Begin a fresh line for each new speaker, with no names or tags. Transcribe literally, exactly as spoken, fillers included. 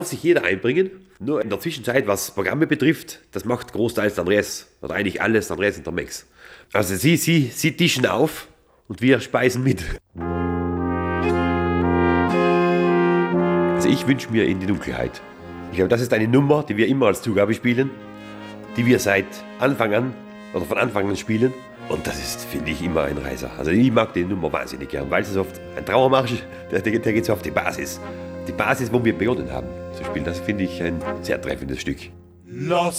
sich jeder einbringen. Nur in der Zwischenzeit, was Programme betrifft, das macht großteils der Andreas. Oder eigentlich alles der Andreas und der Max. Also sie, sie, sie tischen auf und wir speisen mit. Also ich wünsche mir In die Dunkelheit. Ich glaube, das ist eine Nummer, die wir immer als Zugabe spielen, die wir seit Anfang an oder von Anfang an spielen. Und das ist, finde ich, immer ein Reißer. Also ich mag die Nummer wahnsinnig gern, weil es ist oft ein Trauermarsch, der, der, der geht so auf die Basis. Die Basis, wo wir begonnen haben zu spielen, das finde ich ein sehr treffendes Stück.
Lass